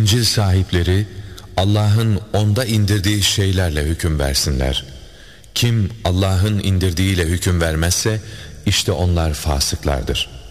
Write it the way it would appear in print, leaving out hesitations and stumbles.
İncil sahipleri Allah'ın onda indirdiği şeylerle hüküm versinler. Kim Allah'ın indirdiğiyle hüküm vermezse işte onlar fasıklardır.